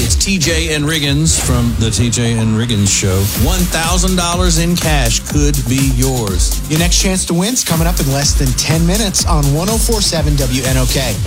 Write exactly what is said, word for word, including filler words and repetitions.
It's T J and Riggins from the T J and Riggins Show. one thousand dollars in cash could be yours. Your next chance to win's coming up in less than ten minutes on one oh four point seven W N O K.